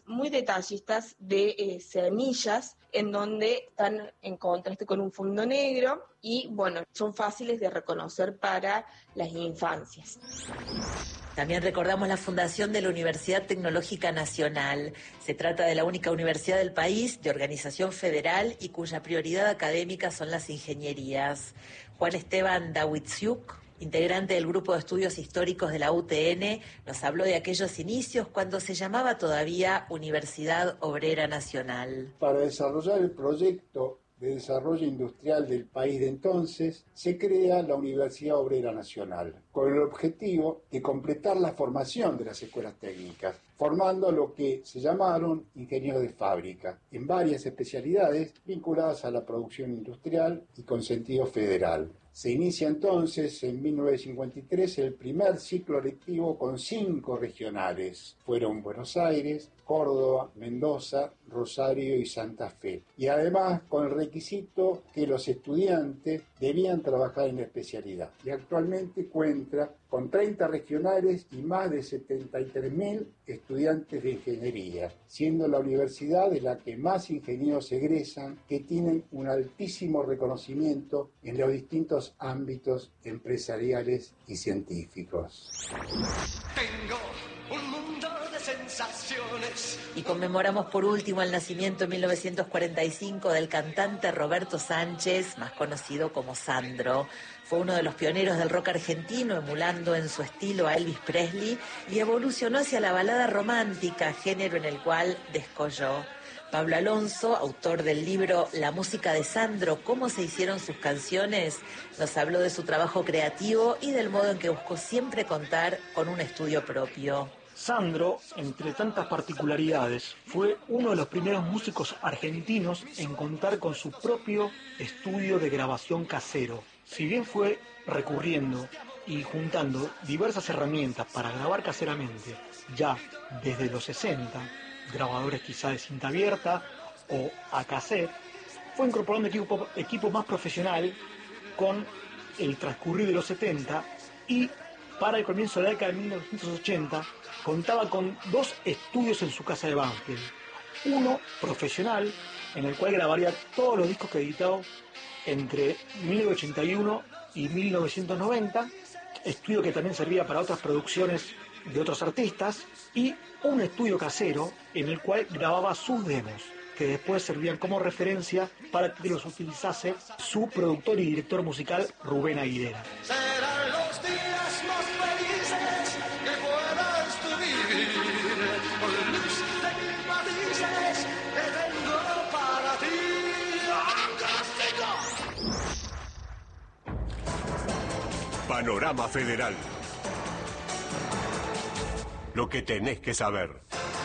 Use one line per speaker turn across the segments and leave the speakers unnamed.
muestras muy detallistas de semillas en donde están en contraste con un fondo negro y, bueno, son fáciles de reconocer para las infancias.
También recordamos la fundación de la Universidad Tecnológica Nacional. Se trata de la única universidad del país de organización federal y cuya prioridad académica son las ingenierías. Juan Esteban Dawidziuk, integrante del Grupo de Estudios Históricos de la UTN, nos habló de aquellos inicios cuando se llamaba todavía Universidad Obrera Nacional.
Para desarrollar el proyecto de desarrollo industrial del país de entonces, se crea la Universidad Obrera Nacional, con el objetivo de completar la formación de las escuelas técnicas, formando a lo que se llamaron ingenieros de fábrica, en varias especialidades vinculadas a la producción industrial y con sentido federal. Se inicia entonces, en 1953, el primer ciclo lectivo con 5 regionales. Fueron Buenos Aires, Córdoba, Mendoza, Rosario y Santa Fe. Y además con el requisito que los estudiantes debían trabajar en la especialidad. Y actualmente cuenta con 30 regionales y más de 73.000 estudiantes de ingeniería, siendo la universidad de la que más ingenieros egresan, que tienen un altísimo reconocimiento en los distintos ámbitos empresariales y científicos.
Tengo un mundo de sensaciones.
Y conmemoramos por último el nacimiento en 1945 del cantante Roberto Sánchez, más conocido como Sandro. Fue uno de los pioneros del rock argentino, emulando en su estilo a Elvis Presley, y evolucionó hacia la balada romántica, género en el cual descolló. Pablo Alonso, autor del libro La música de Sandro, cómo se hicieron sus canciones, nos habló de su trabajo creativo y del modo en que buscó siempre contar con un estudio propio.
Sandro, entre tantas particularidades, fue uno de los primeros músicos argentinos en contar con su propio estudio de grabación casero. Si bien fue recurriendo y juntando diversas herramientas para grabar caseramente, ya desde los 60, grabadores quizá de cinta abierta o a cassette, fue incorporando equipo más profesional con el transcurrir de los 70 y para el comienzo de la década de 1980 contaba con 2 estudios en su casa de Banfield. Uno profesional, en el cual grabaría todos los discos que editó entre 1981 y 1990, estudio que también servía para otras producciones de otros artistas, y un estudio casero en el cual grababa sus demos, que después servían como referencia para que los utilizase su productor y director musical Rubén Aguilera.
Serán los días más felices que puedas tú vivir, con luz de mil matices que tengo para ti.
Panorama Federal. Lo que tenés que saber.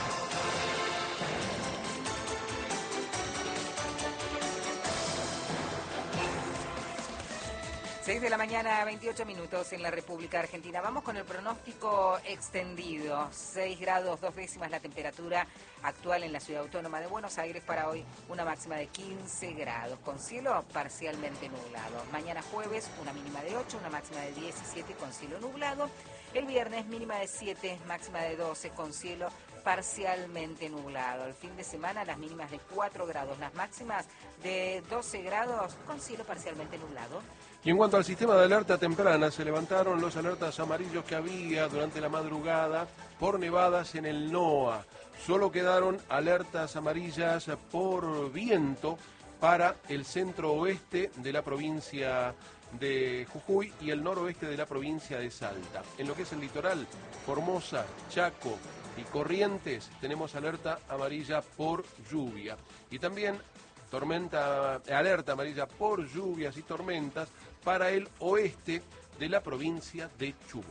6 de la mañana, 28 minutos en la República Argentina. Vamos con el pronóstico extendido. 6 grados, 2 décimas la temperatura actual en la Ciudad Autónoma de Buenos Aires para hoy. Una máxima de 15 grados, con cielo parcialmente nublado. Mañana jueves, una mínima de 8, una máxima de 17 con cielo nublado. El viernes, mínima de 7, máxima de 12 con cielo parcialmente nublado. El fin de semana, las mínimas de 4 grados, las máximas de 12 grados con cielo parcialmente nublado.
Y en cuanto al sistema de alerta temprana, se levantaron los alertas amarillos que había durante la madrugada por nevadas en el NOA. Solo quedaron alertas amarillas por viento para el centro oeste de la provincia de Jujuy y el noroeste de la provincia de Salta. En lo que es el litoral, Formosa, Chaco y Corrientes, tenemos alerta amarilla por lluvia. Y también alerta amarilla por lluvias y tormentas para el oeste de la provincia de Chubut.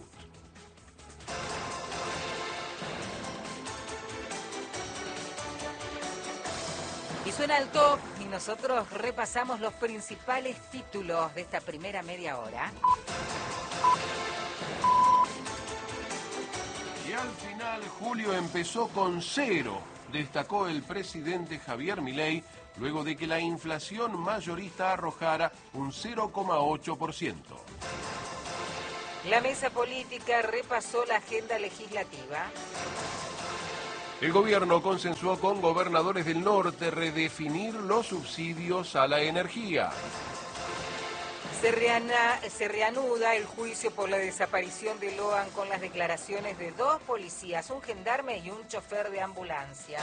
Y suena el top y nosotros repasamos los principales títulos de esta primera media hora.
Y al final Julio empezó con 0, destacó el presidente Javier Milei, luego de que la inflación mayorista arrojara un 0,8%.
La mesa política repasó la agenda legislativa.
El gobierno consensuó con gobernadores del norte redefinir los subsidios a la energía.
Se reanuda el juicio por la desaparición de Loan con las declaraciones de 2 policías, un gendarme y un chofer de ambulancia.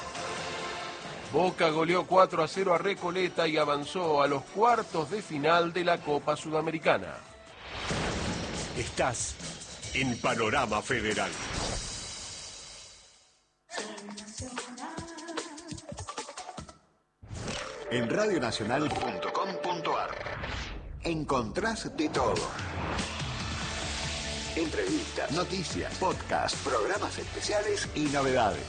Boca goleó 4-0 a Recoleta y avanzó a los cuartos de final de la Copa Sudamericana.
Estás en Panorama Federal.
En radionacional.com.ar encontrás de todo. Entrevistas, noticias, podcasts, programas especiales y novedades.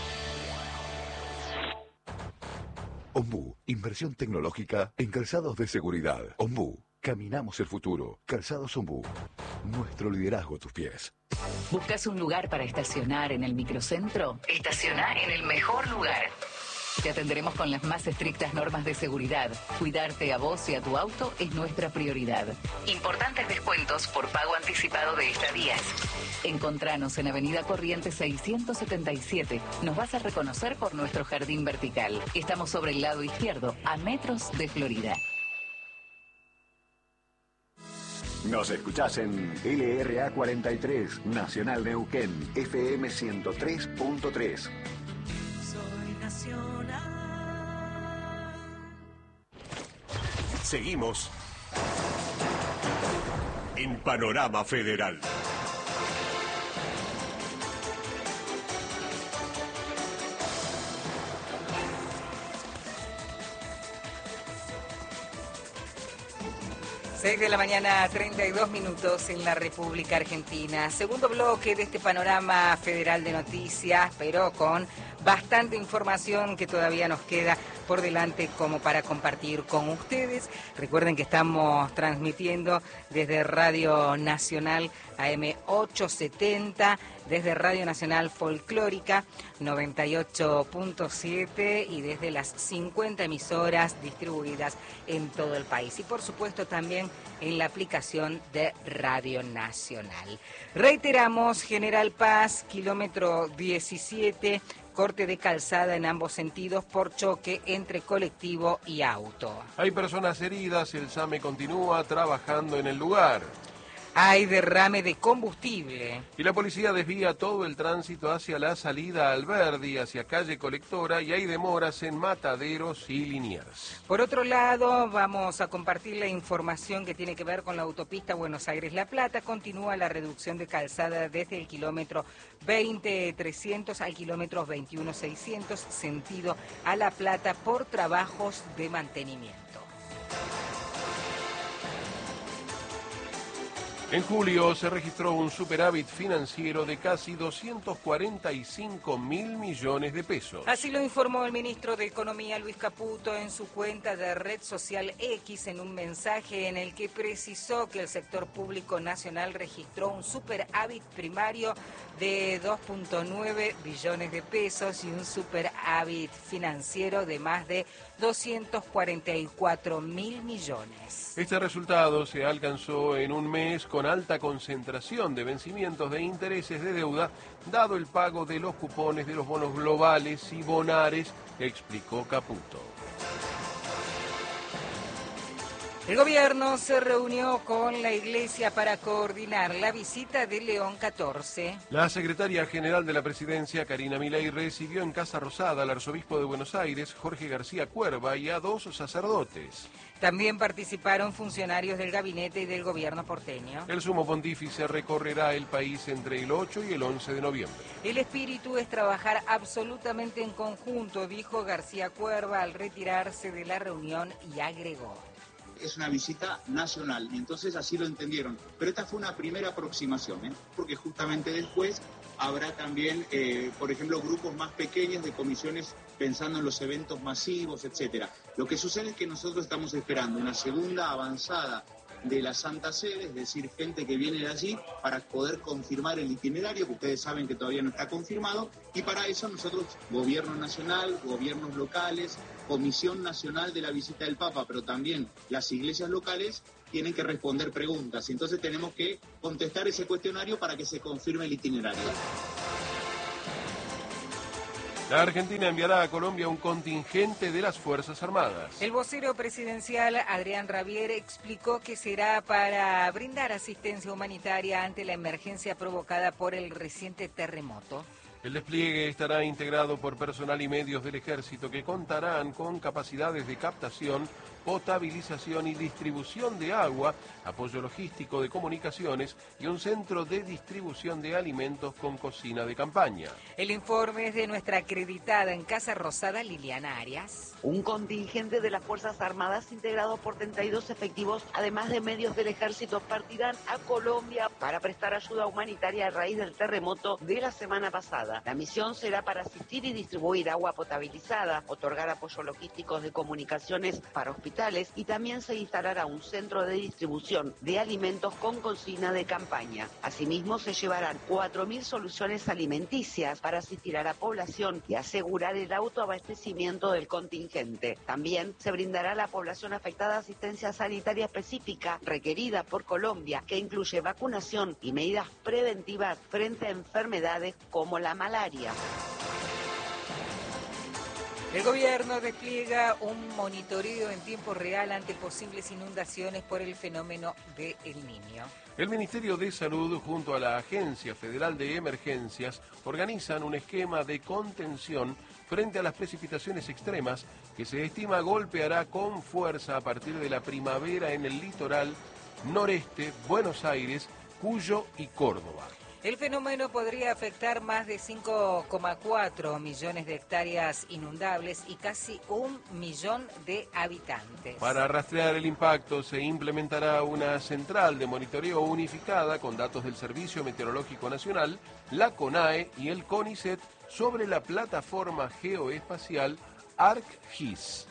Ombú, inversión tecnológica en calzados de seguridad. Ombú, caminamos el futuro. Calzados Ombú, nuestro liderazgo a tus pies.
¿Buscas un lugar para estacionar en el microcentro? Estaciona en el mejor lugar. Te atenderemos con las más estrictas normas de seguridad. Cuidarte a vos y a tu auto es nuestra prioridad. Importantes descuentos por pago anticipado de estadías. Encontranos en Avenida Corrientes 677. Nos vas a reconocer por nuestro jardín vertical. Estamos sobre el lado izquierdo, a metros de Florida.
Nos escuchás en LRA 43, Nacional Neuquén, FM 103.3.
Seguimos en Panorama Federal.
De la mañana, 32 minutos en la República Argentina. Segundo bloque de este Panorama Federal de Noticias, pero con bastante información que todavía nos queda por delante como para compartir con ustedes. Recuerden que estamos transmitiendo desde Radio Nacional AM 870, desde Radio Nacional Folclórica 98.7 y desde las 50 emisoras distribuidas en todo el país. Y por supuesto también en la aplicación de Radio Nacional. Reiteramos, General Paz, kilómetro 17, corte de calzada en ambos sentidos por choque entre colectivo y auto.
Hay personas heridas, el SAME continúa trabajando en el lugar.
Hay derrame de combustible.
Y la policía desvía todo el tránsito hacia la salida Alberdi, hacia calle Colectora, y hay demoras en Mataderos y Liniers.
Por otro lado, vamos a compartir la información que tiene que ver con la autopista Buenos Aires-La Plata. Continúa la reducción de calzada desde el kilómetro 20.300 al kilómetro 21.600, sentido a La Plata, por trabajos de mantenimiento.
En julio se registró un superávit financiero de casi 245.000 millones de pesos.
Así lo informó el ministro de Economía, Luis Caputo, en su cuenta de red social X, en un mensaje en el que precisó que el sector público nacional registró un superávit primario de 2.9 billones de pesos y un superávit financiero de más de 244.000 millones.
Este resultado se alcanzó en un mes con alta concentración de vencimientos de intereses de deuda, dado el pago de los cupones de los bonos globales y bonares, explicó Caputo.
El gobierno se reunió con la Iglesia para coordinar la visita de León XIV.
La secretaria general de la Presidencia, Karina Milei, recibió en Casa Rosada al arzobispo de Buenos Aires, Jorge García Cuerva, y a 2 sacerdotes.
También participaron funcionarios del gabinete y del gobierno porteño.
El sumo pontífice recorrerá el país entre el 8 y el 11 de noviembre.
El espíritu es trabajar absolutamente en conjunto, dijo García Cuerva al retirarse de la reunión, y agregó:
es una visita nacional, y entonces así lo entendieron. Pero esta fue una primera aproximación, porque justamente después habrá también, por ejemplo, grupos más pequeños de comisiones pensando en los eventos masivos, etcétera. Lo que sucede es que nosotros estamos esperando una segunda avanzada de la Santa Sede, es decir, gente que viene de allí para poder confirmar el itinerario, que ustedes saben que todavía no está confirmado, y para eso nosotros, Gobierno Nacional, gobiernos locales, Comisión Nacional de la Visita del Papa, pero también las iglesias locales, tienen que responder preguntas. Entonces tenemos que contestar ese cuestionario para que se confirme el itinerario.
La Argentina enviará a Colombia un contingente de las Fuerzas Armadas.
El vocero presidencial Adrián Rabier explicó que será para brindar asistencia humanitaria ante la emergencia provocada por el reciente terremoto.
El despliegue estará integrado por personal y medios del Ejército que contarán con capacidades de captación, potabilización y distribución de agua, apoyo logístico de comunicaciones y un centro de distribución de alimentos con cocina de campaña.
El informe es de nuestra acreditada en Casa Rosada, Liliana Arias.
Un contingente de las Fuerzas Armadas integrado por 32 efectivos, además de medios del Ejército, partirán a Colombia para prestar ayuda humanitaria a raíz del terremoto de la semana pasada. La misión será para asistir y distribuir agua potabilizada, otorgar apoyo logístico de comunicaciones para hospitales y también se instalará un centro de distribución de alimentos con cocina de campaña. Asimismo, se llevarán 4.000 soluciones alimenticias para asistir a la población y asegurar el autoabastecimiento del contingente. También se brindará a la población afectada asistencia sanitaria específica requerida por Colombia, que incluye vacunación y medidas preventivas frente a enfermedades como la malaria.
El gobierno despliega un monitoreo en tiempo real ante posibles inundaciones por el fenómeno de El Niño.
El Ministerio de Salud, junto a la Agencia Federal de Emergencias, organizan un esquema de contención frente a las precipitaciones extremas que se estima golpeará con fuerza a partir de la primavera en el litoral noreste, Buenos Aires, Cuyo y Córdoba.
El fenómeno podría afectar más de 5,4 millones de hectáreas inundables y casi 1 millón de habitantes.
Para rastrear el impacto se implementará una central de monitoreo unificada con datos del Servicio Meteorológico Nacional, la CONAE y el CONICET sobre la plataforma geoespacial ArcGIS.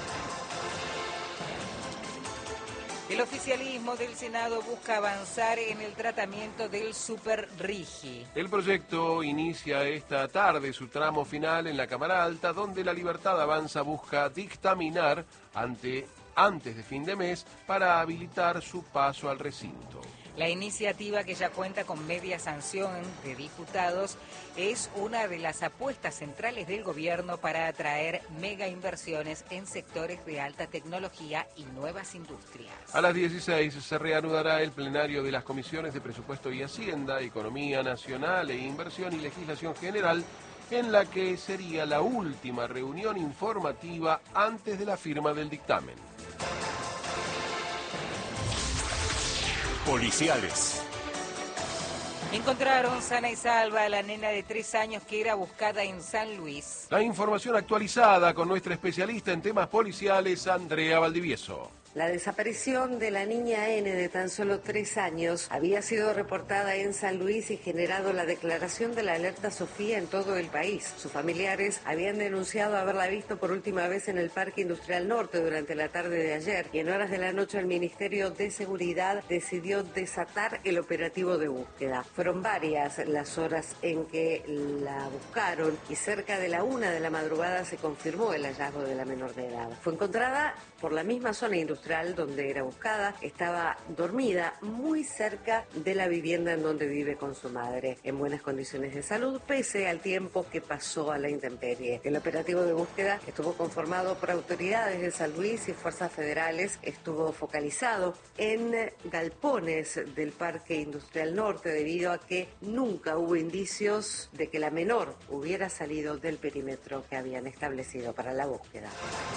El oficialismo del Senado busca avanzar en el tratamiento del Superrigi.
El proyecto inicia esta tarde su tramo final en la Cámara Alta, donde La Libertad Avanza busca dictaminar antes de fin de mes para habilitar su paso al recinto.
La iniciativa, que ya cuenta con media sanción de diputados, es una de las apuestas centrales del gobierno para atraer mega inversiones en sectores de alta tecnología y nuevas industrias.
A las 16 se reanudará el plenario de las comisiones de Presupuesto y Hacienda, Economía Nacional e Inversión y Legislación General, en la que sería la última reunión informativa antes de la firma del dictamen.
Policiales.
Encontraron sana y salva a la nena de 3 años que era buscada en San Luis.
La información actualizada con nuestra especialista en temas policiales, Andrea Valdivieso.
La desaparición de la niña N de tan solo 3 años había sido reportada en San Luis y generado la declaración de la alerta Sofía en todo el país. Sus familiares habían denunciado haberla visto por última vez en el Parque Industrial Norte durante la tarde de ayer y en horas de la noche el Ministerio de Seguridad decidió desatar el operativo de búsqueda. Fueron varias las horas en que la buscaron y cerca de la 1 de la madrugada se confirmó el hallazgo de la menor de edad. Fue encontrada por la misma zona industrial donde era buscada, estaba dormida muy cerca de la vivienda en donde vive con su madre, en buenas condiciones de salud, pese al tiempo que pasó a la intemperie. El operativo de búsqueda estuvo conformado por autoridades de San Luis y fuerzas federales, estuvo focalizado en galpones del Parque Industrial Norte debido a que nunca hubo indicios de que la menor hubiera salido del perímetro que habían establecido para la búsqueda.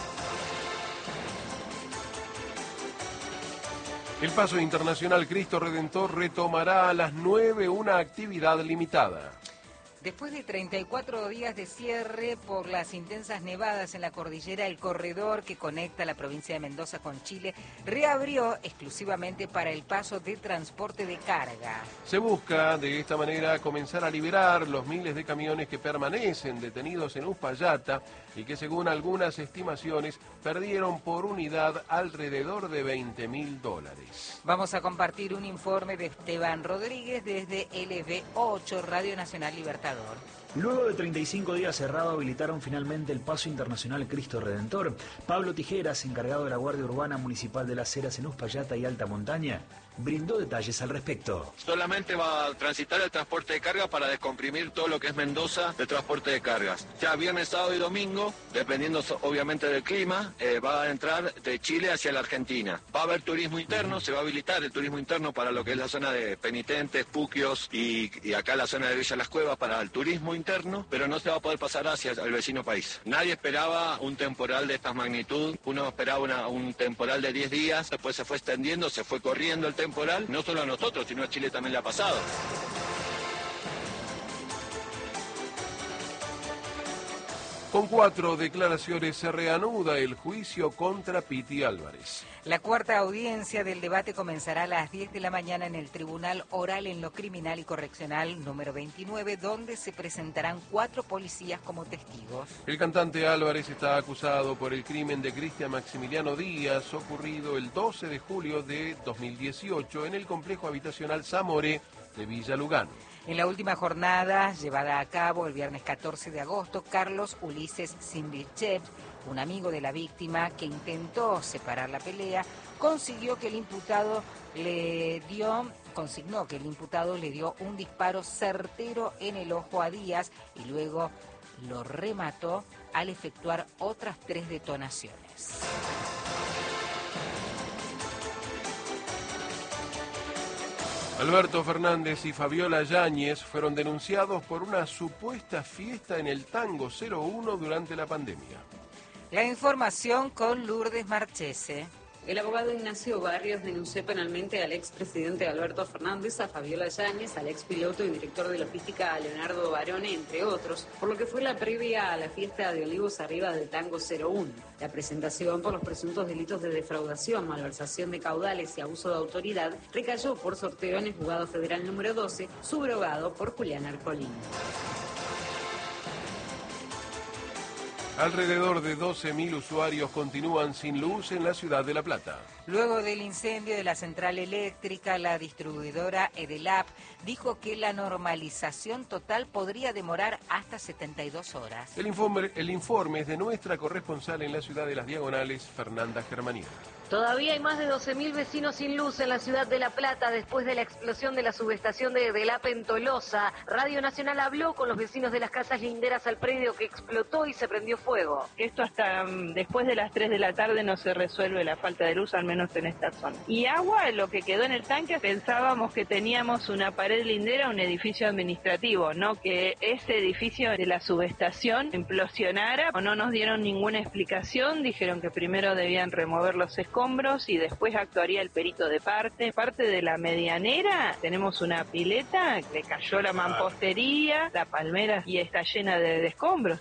El Paso Internacional Cristo Redentor retomará a las 9 una actividad limitada.
Después de 34 días de cierre por las intensas nevadas en la cordillera, el corredor que conecta la provincia de Mendoza con Chile reabrió exclusivamente para el paso de transporte de carga.
Se busca de esta manera comenzar a liberar los miles de camiones que permanecen detenidos en Uspallata y que, según algunas estimaciones, perdieron por unidad alrededor de $20.000.
Vamos a compartir un informe de Esteban Rodríguez desde LV8, Radio Nacional Libertador.
Luego de 35 días cerrado, habilitaron finalmente el Paso Internacional Cristo Redentor. Pablo Tijeras, encargado de la Guardia Urbana Municipal de Las Heras en Uspallata y Alta Montaña, brindó detalles al respecto.
Solamente va a transitar el transporte de carga para descomprimir todo lo que es Mendoza de transporte de cargas. Ya viernes, sábado y domingo, dependiendo obviamente del clima, va a entrar de Chile hacia la Argentina. Va a haber turismo interno, se va a habilitar el turismo interno para lo que es la zona de Penitentes, Puquios y acá la zona de Villa Las Cuevas para el turismo interno, pero no se va a poder pasar hacia el vecino país. Nadie esperaba un temporal de esta magnitud, uno esperaba un temporal de 10 días, después se fue extendiendo, se fue corriendo el temporal, no solo a nosotros, sino a Chile también le ha pasado.
Con 4 declaraciones se reanuda el juicio contra Piti Álvarez.
La cuarta audiencia del debate comenzará a las 10 de la mañana en el Tribunal Oral en lo Criminal y Correccional número 29, donde se presentarán 4 policías como testigos.
El cantante Álvarez está acusado por el crimen de Cristian Maximiliano Díaz, ocurrido el 12 de julio de 2018 en el complejo habitacional Zamoré de Villa Lugano.
En la última jornada, llevada a cabo el viernes 14 de agosto, Carlos Ulises Simbichev, un amigo de la víctima que intentó separar la pelea, consignó que el imputado le dio un disparo certero en el ojo a Díaz y luego lo remató al efectuar otras 3 detonaciones.
Alberto Fernández y Fabiola Yáñez fueron denunciados por una supuesta fiesta en el Tango 01 durante la pandemia.
La información con Lourdes Marchese.
El abogado Ignacio Barrios denunció penalmente al expresidente Alberto Fernández, a Fabiola Yáñez, al expiloto y director de logística Leonardo Barone, entre otros, por lo que fue la previa a la fiesta de Olivos Arriba del Tango 01. La presentación por los presuntos delitos de defraudación, malversación de caudales y abuso de autoridad recayó por sorteo en el juzgado federal número 12, subrogado por Julián Arcolín.
Alrededor de 12.000 usuarios continúan sin luz en la ciudad de La Plata.
Luego del incendio de la central eléctrica, la distribuidora Edelap dijo que la normalización total podría demorar hasta 72 horas.
El informe es de nuestra corresponsal en la ciudad de Las Diagonales, Fernanda Germanía.
Todavía hay más de 12.000 vecinos sin luz en la ciudad de La Plata después de la explosión de la subestación de Edelap en Tolosa. Radio Nacional habló con los vecinos de las casas linderas al predio que explotó y se prendió fuego.
Esto hasta después de las 3 de la tarde no se resuelve la falta de luz, al menos en esta zona. Y agua, lo que quedó en el tanque, pensábamos que teníamos una pared lindera, un edificio administrativo, no que ese edificio de la subestación implosionara. No nos dieron ninguna explicación, dijeron que primero debían remover los escombros y después actuaría el perito de parte de la medianera. Tenemos una pileta, le cayó la mampostería, la palmera y está llena de escombros.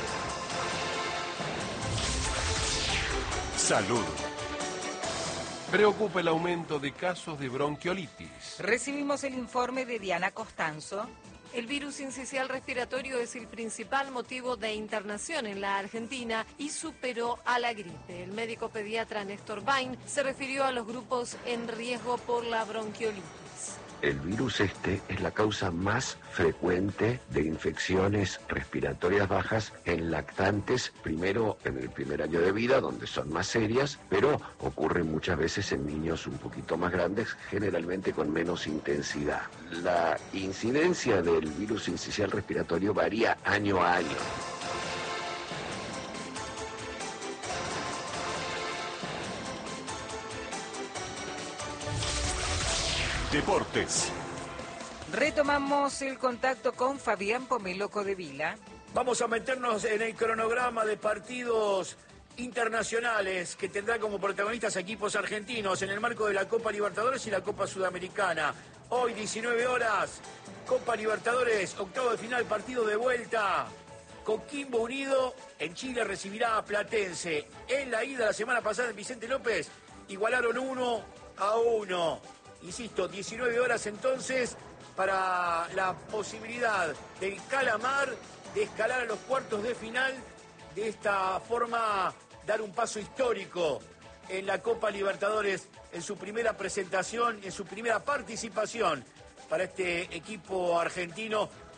Salud.
Preocupa el aumento de casos de bronquiolitis.
Recibimos el informe de Diana Costanzo.
El virus sincicial respiratorio es el principal motivo de internación en la Argentina y superó a la gripe. El médico pediatra Néstor Bain se refirió a los grupos en riesgo por la bronquiolitis.
El virus es la causa más frecuente de infecciones respiratorias bajas en lactantes, primero en el primer año de vida, donde son más serias, pero ocurren muchas veces en niños un poquito más grandes, generalmente con menos intensidad. La incidencia del virus sincicial respiratorio varía año a año.
Deportes.
Retomamos el contacto con Fabián Pomeloco de Vila.
Vamos a meternos en el cronograma de partidos internacionales que tendrán como protagonistas equipos argentinos en el marco de la Copa Libertadores y la Copa Sudamericana. Hoy, 19 horas, Copa Libertadores, octavo de final, partido de vuelta. Coquimbo Unido en Chile recibirá a Platense. En la ida la semana pasada en Vicente López igualaron 1-1. Insisto, 19 horas entonces para la posibilidad del Calamar de escalar a los cuartos de final, de esta forma dar un paso histórico en la Copa Libertadores en su primera presentación, en su primera participación para este equipo argentino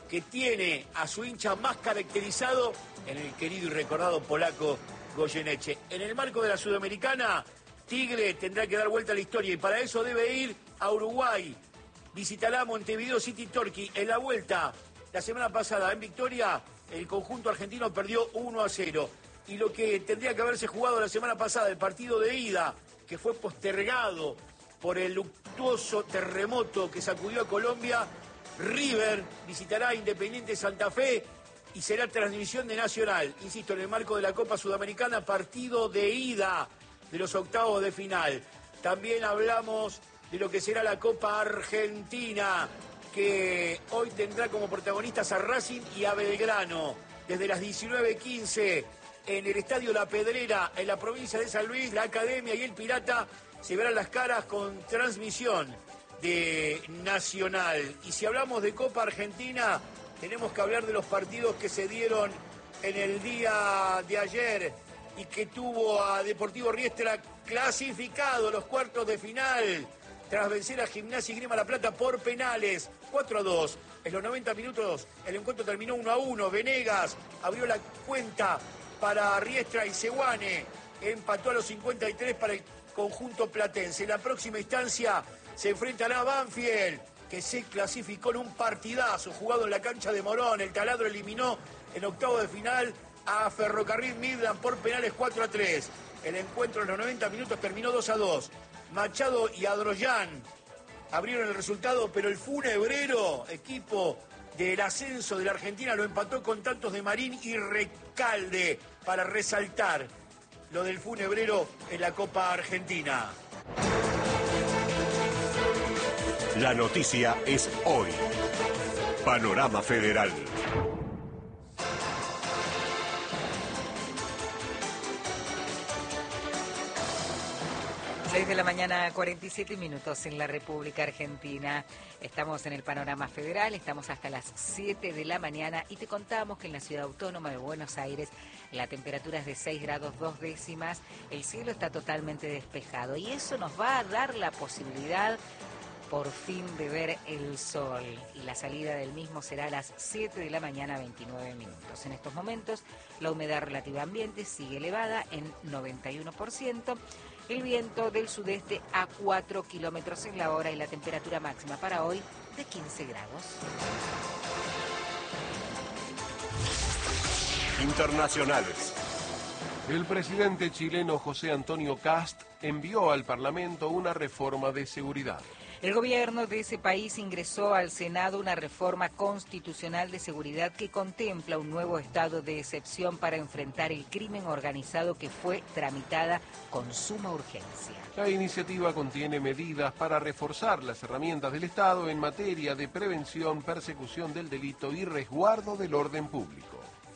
que tiene a su hincha más caracterizado en el querido y recordado polaco Goyeneche. En el marco de la Sudamericana, Tigre tendrá que dar vuelta a la historia y para eso debe ir a Uruguay. Visitará Montevideo City Torquay en la vuelta. La semana pasada en Victoria, el conjunto argentino perdió 1-0. Y lo que tendría que haberse jugado la semana pasada, el partido de ida, que fue postergado por el luctuoso terremoto que sacudió a Colombia, River visitará a Independiente Santa Fe y será transmisión de Nacional. Insisto, en el marco de la Copa Sudamericana, partido de ida de los octavos de final. También hablamos de lo que será la Copa Argentina, que hoy tendrá como protagonistas a Racing y a Belgrano. Desde las 19:15 en el Estadio La Pedrera, en la provincia de San Luis, la Academia y el Pirata se verán las caras con transmisión de Nacional. Y si hablamos de Copa Argentina, tenemos que hablar de los partidos que se dieron en el día de ayer y que tuvo a Deportivo Riestra clasificado los cuartos de final tras vencer a Gimnasia y Grima La Plata por penales, 4-2. En los 90 minutos el encuentro terminó 1-1. Venegas abrió la cuenta para Riestra y Seoane empató a los 53 para el conjunto platense. En la próxima instancia se enfrentará a Banfield, que se clasificó en un partidazo jugado en la cancha de Morón. El Taladro eliminó en octavo de final a Ferrocarril Midland por penales 4-3. El encuentro en los 90 minutos terminó 2-2. Machado y Adroyan abrieron el resultado, pero el Funebrero, equipo del ascenso de la Argentina, lo empató con tantos de Marín y Recalde, para resaltar lo del Funebrero en la Copa Argentina.
La noticia es hoy. Panorama Federal.
6 de la mañana, 47 minutos en la República Argentina. Estamos en el Panorama Federal, estamos hasta las 7 de la mañana y te contamos que en la Ciudad Autónoma de Buenos Aires la temperatura es de 6 grados 2 décimas, el cielo está totalmente despejado y eso nos va a dar la posibilidad por fin de ver el sol y la salida del mismo será a las 7 de la mañana 29 minutos. En estos momentos la humedad relativa ambiente sigue elevada en 91%. El viento del sudeste a 4 kilómetros en la hora y la temperatura máxima para hoy de 15 grados.
Internacionales.
El presidente chileno José Antonio Kast envió al Parlamento una reforma de seguridad.
El gobierno de ese país ingresó al Senado una reforma constitucional de seguridad que contempla un nuevo estado de excepción para enfrentar el crimen organizado que fue tramitada con suma urgencia.
La iniciativa contiene medidas para reforzar las herramientas del Estado en materia de prevención, persecución del delito y resguardo del orden público.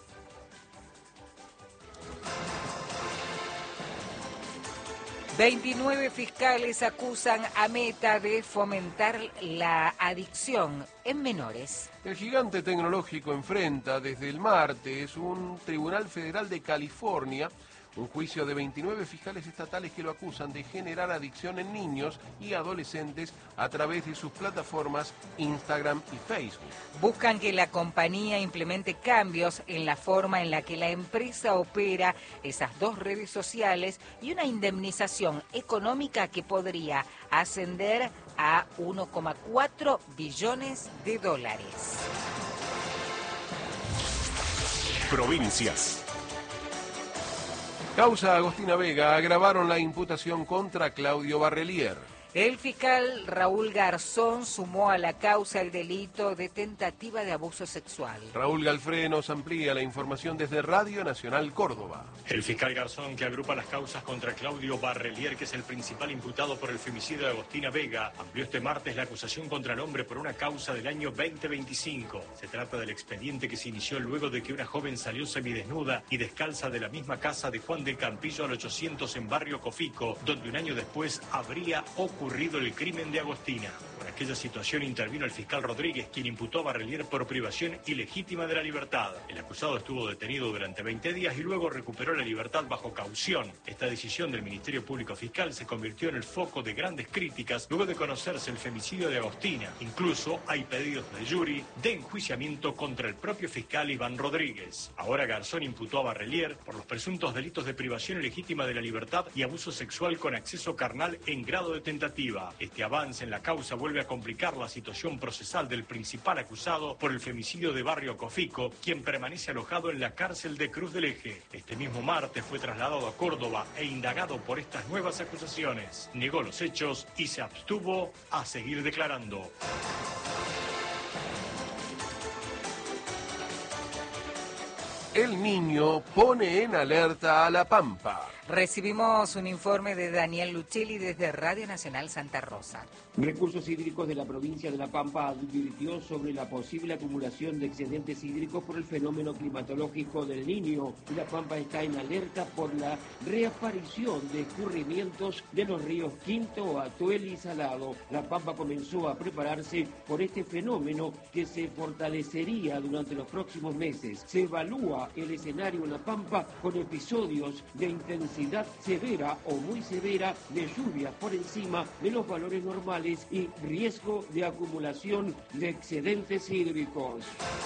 ...29 fiscales acusan a Meta de fomentar la adicción en menores.
El gigante tecnológico enfrenta desde el martes un tribunal federal de California un juicio de 29 fiscales estatales que lo acusan de generar adicción en niños y adolescentes a través de sus plataformas Instagram y Facebook.
Buscan que la compañía implemente cambios en la forma en la que la empresa opera esas dos redes sociales y una indemnización económica que podría ascender a 1,4 billones de dólares.
Provincias.
Causa Agostina Vega agravaron la imputación contra Claudio Barrelier.
El fiscal Raúl Garzón sumó a la causa el delito de tentativa de abuso sexual.
Raúl Galfré nos amplía la información desde Radio Nacional Córdoba.
El fiscal Garzón, que agrupa las causas contra Claudio Barrelier, que es el principal imputado por el femicidio de Agostina Vega, amplió este martes la acusación contra el hombre por una causa del año 2025. Se trata del expediente que se inició luego de que una joven salió semidesnuda y descalza de la misma casa de Juan del Campillo al 800 en Barrio Cofico, donde un año después habría ocurrido ocurrido el crimen de Agostina. Por aquella situación intervino el fiscal Rodríguez, quien imputó a Barrelier por privación ilegítima de la libertad. El acusado estuvo detenido durante 20 días y luego recuperó la libertad bajo caución. Esta decisión del Ministerio Público Fiscal se convirtió en el foco de grandes críticas luego de conocerse el femicidio de Agostina. Incluso hay pedidos de jury de enjuiciamiento contra el propio fiscal Iván Rodríguez. Ahora Garzón imputó a Barrelier por los presuntos delitos de privación ilegítima de la libertad y abuso sexual con acceso carnal en grado de tentativa. Este avance en la causa vuelve a complicar la situación procesal del principal acusado por el femicidio de Barrio Cofico, quien permanece alojado en la cárcel de Cruz del Eje. Este mismo martes fue trasladado a Córdoba e indagado por estas nuevas acusaciones. Negó los hechos y se abstuvo a seguir declarando.
El Niño pone en alerta a La Pampa.
Recibimos un informe de Daniel Luchelli desde Radio Nacional Santa Rosa.
Recursos Hídricos de la provincia de La Pampa advirtió sobre la posible acumulación de excedentes hídricos por el fenómeno climatológico del Niño. La Pampa está en alerta por la reaparición de escurrimientos de los ríos Quinto, Atuel y Salado. La Pampa comenzó a prepararse por este fenómeno que se fortalecería durante los próximos meses. Se evalúa el escenario en La Pampa con episodios de intensidad severa o muy severa de lluvias por encima de los valores normales y riesgo de acumulación de excedentes hídricos.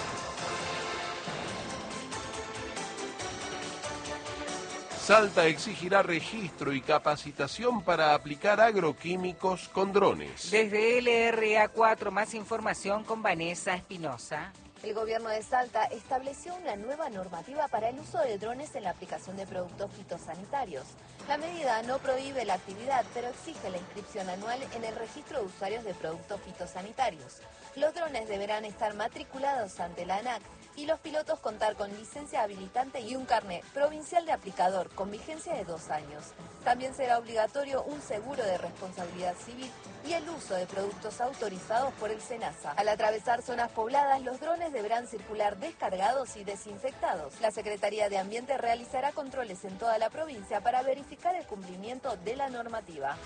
Salta exigirá registro y capacitación para aplicar agroquímicos con drones.
Desde LRA4, más información con Vanessa Espinosa.
El gobierno de Salta estableció una nueva normativa para el uso de drones en la aplicación de productos fitosanitarios. La medida no prohíbe la actividad, pero exige la inscripción anual en el registro de usuarios de productos fitosanitarios. Los drones deberán estar matriculados ante la ANAC y los pilotos contar con licencia habilitante y un carnet provincial de aplicador con vigencia de 2 años. También será obligatorio un seguro de responsabilidad civil y el uso de productos autorizados por el SENASA. Al atravesar zonas pobladas, los drones deberán circular descargados y desinfectados. La Secretaría de Ambiente realizará controles en toda la provincia para verificar el cumplimiento de la normativa.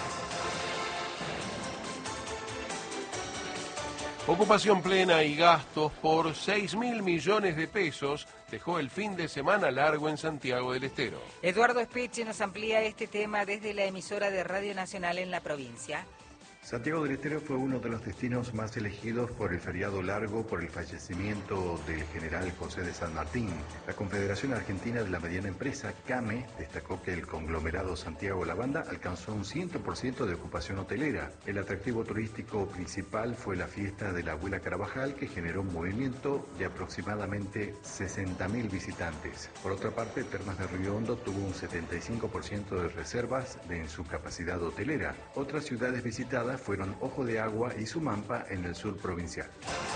Ocupación plena y gastos por 6.000 millones de pesos dejó el fin de semana largo en Santiago del Estero.
Eduardo Espeche nos amplía este tema desde la emisora de Radio Nacional en la provincia.
Santiago del Estero fue uno de los destinos más elegidos por el feriado largo por el fallecimiento del general José de San Martín. La Confederación Argentina de la Mediana Empresa, CAME, destacó que el conglomerado Santiago La Banda alcanzó un 100% de ocupación hotelera. El atractivo turístico principal fue la fiesta de la Abuela Carabajal, que generó un movimiento de aproximadamente 60.000 visitantes. Por otra parte, Termas de Río Hondo tuvo un 75% de reservas en su capacidad hotelera. Otras ciudades visitadas fueron Ojo de Agua y Sumampa en el sur provincial.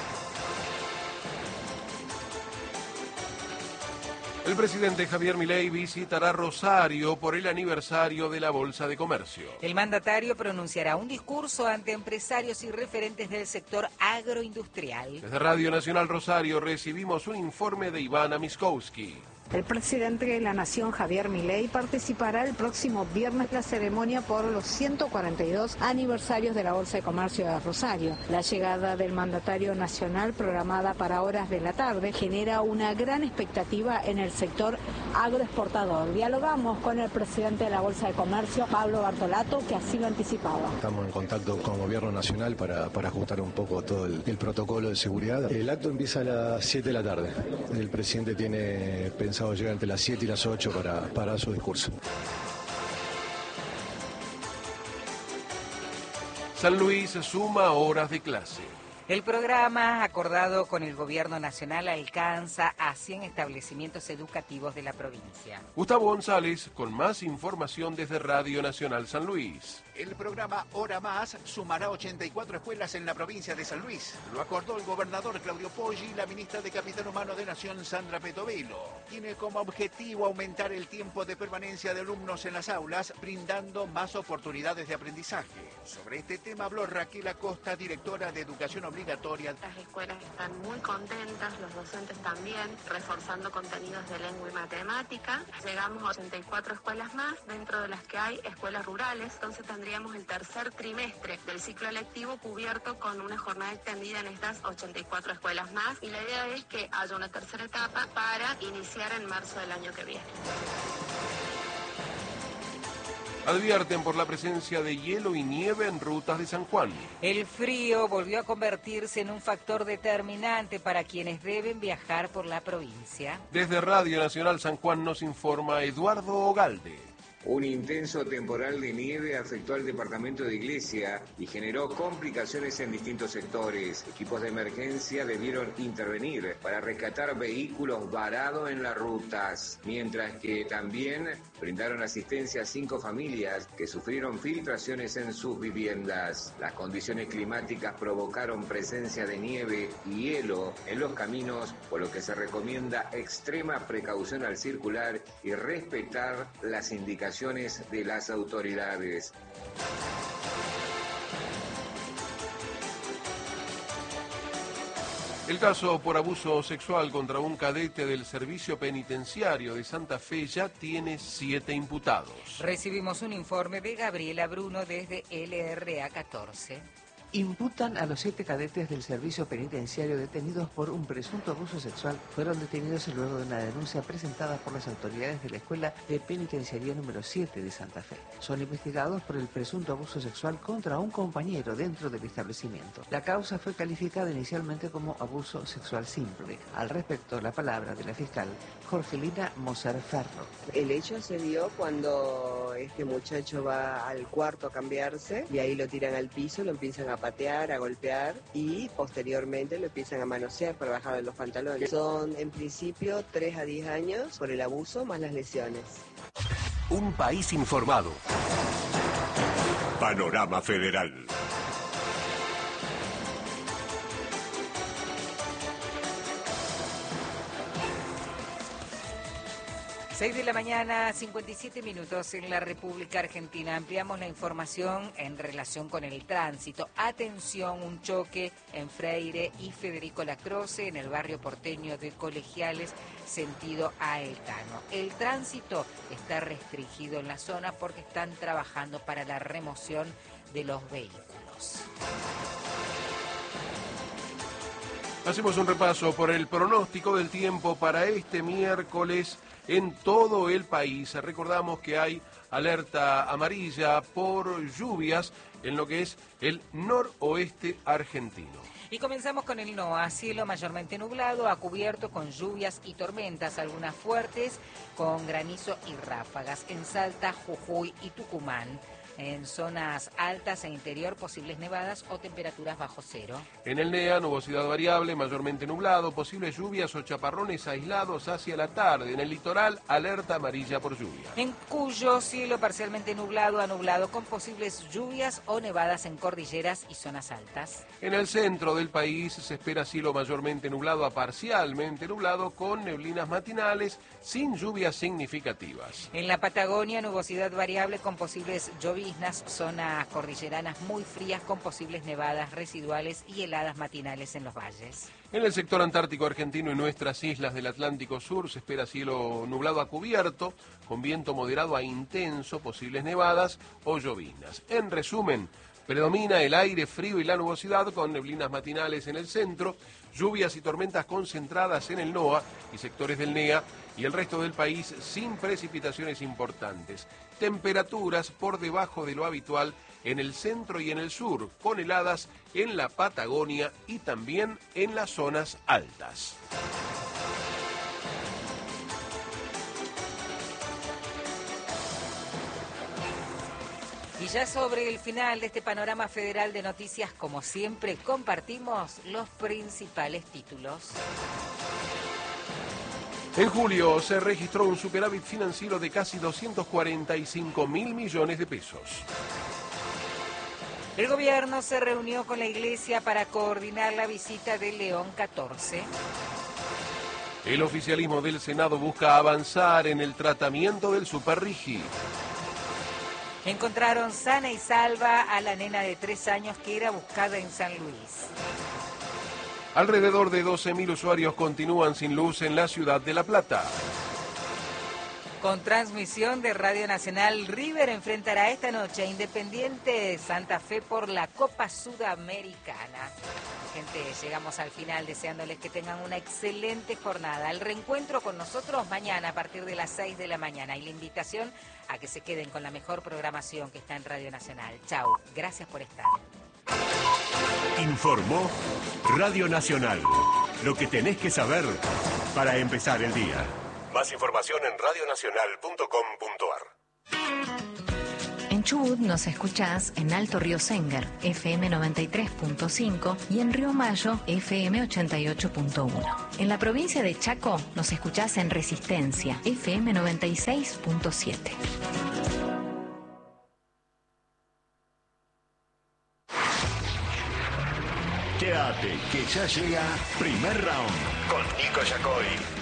El presidente Javier Milei visitará Rosario por el aniversario de la Bolsa de Comercio.
El mandatario pronunciará un discurso ante empresarios y referentes del sector agroindustrial.
Desde Radio Nacional Rosario recibimos un informe de Ivana Miskowski.
El presidente de la Nación, Javier Milei, participará el próximo viernes en la ceremonia por los 142 aniversarios de la Bolsa de Comercio de Rosario. La llegada del mandatario nacional, programada para horas de la tarde, genera una gran expectativa en el sector agroexportador. Dialogamos con el presidente de la Bolsa de Comercio, Pablo Bartolato, que así lo anticipaba.
Estamos en contacto con el gobierno nacional para ajustar un poco todo el protocolo de seguridad. El acto empieza a las 7 de la tarde. El presidente tiene pensado llegar entre las 7 y las 8 para su discurso.
San Luis suma horas de clase.
El programa acordado con el Gobierno Nacional alcanza a 100 establecimientos educativos de la provincia.
Gustavo González con más información desde Radio Nacional San Luis.
El programa Hora Más sumará 84 escuelas en la provincia de San Luis. Lo acordó el gobernador Claudio Poggi y la ministra de Capital Humano de Nación, Sandra Petovelo. Tiene como objetivo aumentar el tiempo de permanencia de alumnos en las aulas, brindando más oportunidades de aprendizaje. Sobre este tema habló Raquel Acosta, directora de Educación Obligatoria obligatoria.
Las escuelas están muy contentas, los docentes también, reforzando contenidos de lengua y matemática. Llegamos a 84 escuelas más, dentro de las que hay escuelas rurales, entonces tendríamos el tercer trimestre del ciclo lectivo cubierto con una jornada extendida en estas 84 escuelas más, y la idea es que haya una tercera etapa para iniciar en marzo del año que viene.
Advierten por la presencia de hielo y nieve en rutas de San Juan.
El frío volvió a convertirse en un factor determinante para quienes deben viajar por la provincia.
Desde Radio Nacional San Juan nos informa Eduardo Ogalde.
Un intenso temporal de nieve afectó al departamento de Iglesia y generó complicaciones en distintos sectores. Equipos de emergencia debieron intervenir para rescatar vehículos varados en las rutas, mientras que también brindaron asistencia a 5 familias que sufrieron filtraciones en sus viviendas. Las condiciones climáticas provocaron presencia de nieve y hielo en los caminos, por lo que se recomienda extrema precaución al circular y respetar las indicaciones de las autoridades.
El caso por abuso sexual contra un cadete del Servicio Penitenciario de Santa Fe ya tiene 7 imputados.
Recibimos un informe de Gabriela Bruno desde LRA 14.
Imputan a los 7 cadetes del servicio penitenciario detenidos por un presunto abuso sexual. Fueron detenidos luego de una denuncia presentada por las autoridades de la Escuela de Penitenciaría número 7 de Santa Fe. Son investigados por el presunto abuso sexual contra un compañero dentro del establecimiento. La causa fue calificada inicialmente como abuso sexual simple. Al respecto, la palabra de la fiscal Jorgelina Moser Ferro.
El hecho se dio cuando este muchacho va al cuarto a cambiarse y ahí lo tiran al piso, lo empiezan a patear, a golpear y posteriormente lo empiezan a manosear para bajarle los pantalones. Son en principio 3 a 10 años por el abuso más las lesiones.
Un país informado. Panorama Federal.
6 de la mañana, 57 minutos en la República Argentina. Ampliamos la información en relación con el tránsito. Atención, un choque en Freire y Federico Lacroce en el barrio porteño de Colegiales, sentido Aetano. El tránsito está restringido en la zona porque están trabajando para la remoción de los vehículos.
Hacemos un repaso por el pronóstico del tiempo para este miércoles en todo el país. Recordamos que hay alerta amarilla por lluvias en lo que es el noroeste argentino.
Y comenzamos con el NOA, cielo mayormente nublado, a cubierto con lluvias y tormentas, algunas fuertes con granizo y ráfagas en Salta, Jujuy y Tucumán. En zonas altas e interior, posibles nevadas o temperaturas bajo cero.
En el NEA, nubosidad variable, mayormente nublado, posibles lluvias o chaparrones aislados hacia la tarde. En el litoral, alerta amarilla por lluvia.
En Cuyo, cielo parcialmente nublado a nublado, con posibles lluvias o nevadas en cordilleras y zonas altas.
En el centro del país se espera cielo mayormente nublado a parcialmente nublado, con neblinas matinales, sin lluvias significativas.
En la Patagonia, nubosidad variable con posibles lluvias, zonas cordilleranas muy frías con posibles nevadas residuales y heladas matinales en los valles.
En el sector antártico argentino y nuestras islas del Atlántico Sur se espera cielo nublado a cubierto, con viento moderado a intenso, posibles nevadas o lloviznas. En resumen, predomina el aire frío y la nubosidad con neblinas matinales en el centro, lluvias y tormentas concentradas en el NOA y sectores del NEA y el resto del país sin precipitaciones importantes. Temperaturas por debajo de lo habitual en el centro y en el sur, con heladas en la Patagonia y también en las zonas altas.
Y ya sobre el final de este panorama federal de noticias, como siempre, compartimos los principales títulos.
En julio se registró un superávit financiero de casi 245.000 millones de pesos.
El gobierno se reunió con la Iglesia para coordinar la visita de León XIV.
El oficialismo del Senado busca avanzar en el tratamiento del Superrigi.
Encontraron sana y salva a la nena de 3 años que era buscada en San Luis.
Alrededor de 12.000 usuarios continúan sin luz en la ciudad de La Plata.
Con transmisión de Radio Nacional, River enfrentará esta noche a Independiente de Santa Fe por la Copa Sudamericana. Gente, llegamos al final deseándoles que tengan una excelente jornada. El reencuentro con nosotros mañana a partir de las 6 de la mañana y la invitación a que se queden con la mejor programación que está en Radio Nacional. Chau, gracias por estar.
Informó Radio Nacional. Lo que tenés que saber para empezar el día. Más información en radionacional.com.ar.
En Chubut nos escuchás en Alto Río Sengar, FM 93.5 y en Río Mayo, FM 88.1. En la provincia de Chaco nos escuchás en Resistencia, FM 96.7.
Quédate, que ya llega Primer Round con Nico Yacoy.